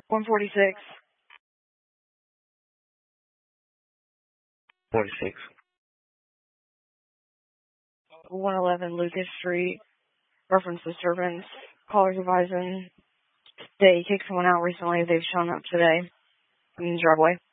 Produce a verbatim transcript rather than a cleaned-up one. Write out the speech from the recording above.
one forty-six. forty-six. one eleven Lucas Street. Reference disturbance. Callers advising they kicked someone out recently. They've shown up today in the driveway.